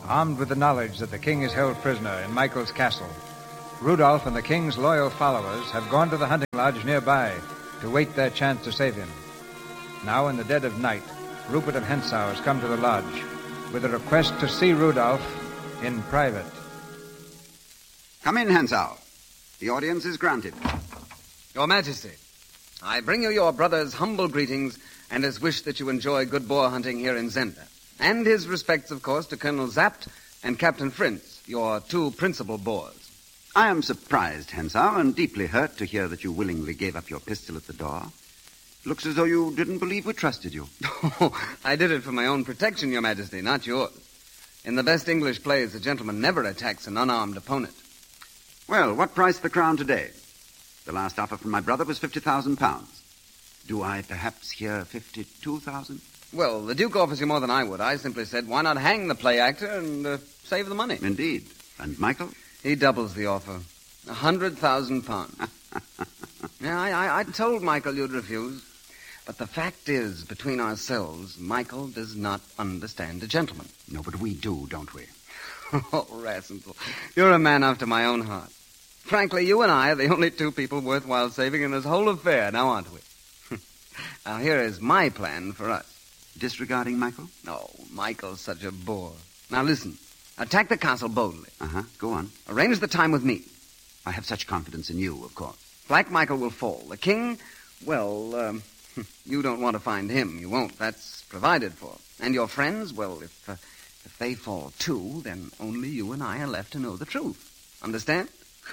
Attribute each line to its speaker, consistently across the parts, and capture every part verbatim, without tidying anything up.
Speaker 1: armed with the knowledge that the king is held prisoner in Michael's castle, Rudolph and the king's loyal followers have gone to the hunting lodge nearby to wait their chance to save him. Now, in the dead of night, Rupert of Hentzau has come to the lodge with a request to see Rudolph in private.
Speaker 2: Come in, Hentzau. The audience is granted.
Speaker 3: Your Majesty, I bring you your brother's humble greetings and his wish that you enjoy good boar hunting here in Zenda. And his respects, of course, to Colonel Zapt and Captain Frintz, your two principal boars.
Speaker 2: I am surprised, Hentzau, and deeply hurt to hear that you willingly gave up your pistol at the door. Looks as though you didn't believe we trusted you.
Speaker 3: Oh, I did it for my own protection, Your Majesty, not yours. In the best English plays, a gentleman never attacks an unarmed opponent.
Speaker 2: Well, what price the crown today? The last offer from my brother was fifty thousand pounds. Do I perhaps hear fifty-two thousand?
Speaker 3: Well, the Duke offers you more than I would. I simply said, why not hang the play actor and uh, save the money?
Speaker 2: Indeed. And Michael?
Speaker 3: He doubles the offer. A hundred thousand pounds. Yeah, I, I, I told Michael you'd refuse. But the fact is, between ourselves, Michael does not understand a gentleman.
Speaker 2: No, but we do, don't we?
Speaker 3: Oh, Rassenthal, you're a man after my own heart. Frankly, you and I are the only two people worthwhile saving in this whole affair, now aren't we? Now, here is my plan for us.
Speaker 2: Disregarding Michael?
Speaker 3: Oh, Michael's such a bore. Now, listen. Attack the castle boldly.
Speaker 2: Uh-huh. Go on.
Speaker 3: Arrange the time with me.
Speaker 2: I have such confidence in you, of course.
Speaker 3: Black Michael will fall. The king, well, um, you don't want to find him. You won't. That's provided for. And your friends, well, if, uh, if they fall too, then only you and I are left to know the truth. Understand?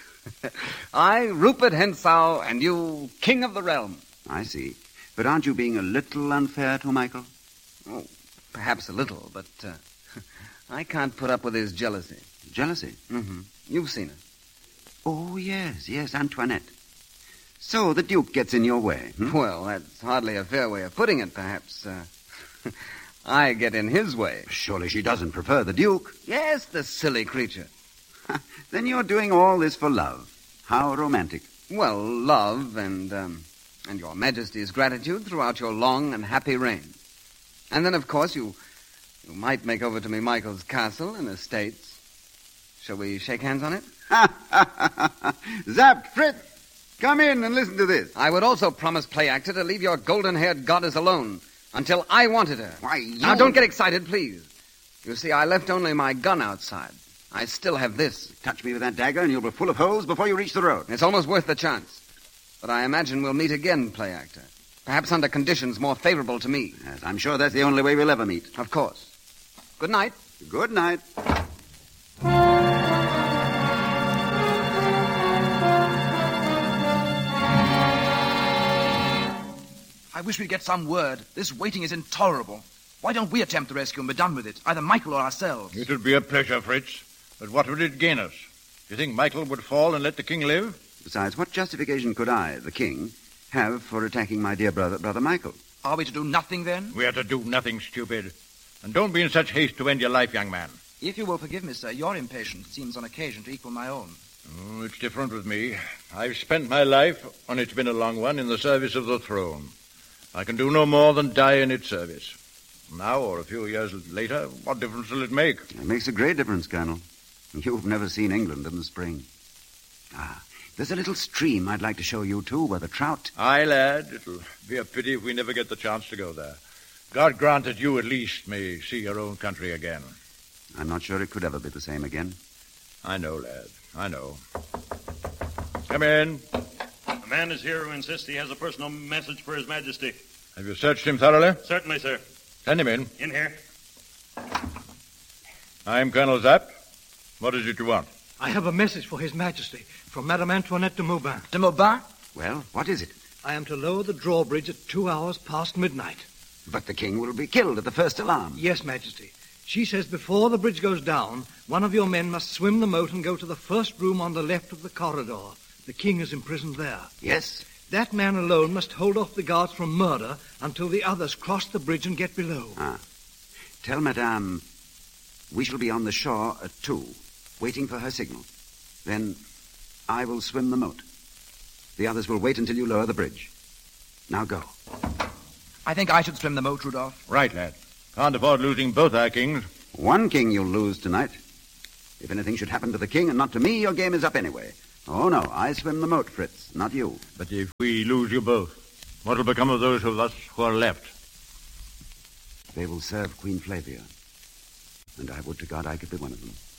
Speaker 3: I, Rupert Hentzau, and you, king of the realm.
Speaker 2: I see. But aren't you being a little unfair to Michael?
Speaker 3: Oh, perhaps a little, but uh, I can't put up with his jealousy.
Speaker 2: Jealousy?
Speaker 3: Mm-hmm. You've seen it.
Speaker 2: Oh, yes, yes, Antoinette. So the Duke gets in your way, hmm?
Speaker 3: Well, that's hardly a fair way of putting it, perhaps. Uh, I get in his way.
Speaker 2: Surely she doesn't prefer the Duke.
Speaker 3: Yes, the silly creature.
Speaker 2: Then you're doing all this for love. How romantic.
Speaker 3: Well, love and, um, and your Majesty's gratitude throughout your long and happy reign. And then, of course, you, you might make over to me Michael's castle and estates. Shall we shake hands on it?
Speaker 2: Zapt, Fritz, come in and listen to this.
Speaker 3: I would also promise, play actor, to leave your golden-haired goddess alone until I wanted her.
Speaker 2: Why, you...
Speaker 3: Now, don't get excited, please. You see, I left only my gun outside. I still have this.
Speaker 2: Touch me with that dagger and you'll be full of holes before you reach the road.
Speaker 3: It's almost worth the chance. But I imagine we'll meet again, play actor. Perhaps under conditions more favorable to me.
Speaker 2: Yes, I'm sure that's the only way we'll ever meet.
Speaker 3: Of course. Good night.
Speaker 2: Good night.
Speaker 4: I wish we'd get some word. This waiting is intolerable. Why don't we attempt the rescue and be done with it? Either Michael or ourselves.
Speaker 5: It would be a pleasure, Fritz. But what would it gain us? Do you think Michael would fall and let the king live?
Speaker 2: Besides, what justification could I, the king, have for attacking my dear brother, Brother Michael?
Speaker 4: Are we to do nothing, then?
Speaker 5: We are to do nothing, stupid. And don't be in such haste to end your life, young man.
Speaker 4: If you will forgive me, sir, your impatience seems on occasion to equal my own.
Speaker 5: Oh, it's different with me. I've spent my life, and it's been a long one, in the service of the throne. I can do no more than die in its service. Now, or a few years later, what difference will it make?
Speaker 2: It makes a great difference, Colonel. You've never seen England in the spring. Ah, there's a little stream I'd like to show you, too, where the trout...
Speaker 5: Aye, lad. It'll be a pity if we never get the chance to go there. God grant that you at least may see your own country again.
Speaker 2: I'm not sure it could ever be the same again.
Speaker 5: I know, lad. I know. Come in.
Speaker 6: A man is here who insists he has a personal message for His Majesty.
Speaker 5: Have you searched him thoroughly?
Speaker 6: Certainly, sir.
Speaker 5: Send him in.
Speaker 6: In here.
Speaker 5: I'm Colonel Zapp. What is it you want?
Speaker 7: I have a message for His Majesty from Madame Antoinette de Maubin.
Speaker 4: De Maubin?
Speaker 2: Well, what is it?
Speaker 7: I am to lower the drawbridge at two hours past midnight.
Speaker 2: But the king will be killed at the first alarm.
Speaker 7: Yes, Majesty. She says before the bridge goes down, one of your men must swim the moat and go to the first room on the left of the corridor. The king is imprisoned there.
Speaker 2: Yes?
Speaker 7: That man alone must hold off the guards from murder until the others cross the bridge and get below.
Speaker 2: Ah. Tell Madame we shall be on the shore at two, waiting for her signal. Then I will swim the moat. The others will wait until you lower the bridge. Now go.
Speaker 4: I think I should swim the moat, Rudolph.
Speaker 5: Right, lad. Can't afford losing both our kings.
Speaker 2: One king you'll lose tonight. If anything should happen to the king and not to me, your game is up anyway. Oh, no, I swim the moat, Fritz, not you.
Speaker 5: But if we lose you both, what will become of those of us who are left?
Speaker 2: They will serve Queen Flavia. And I would to God I could be one of them.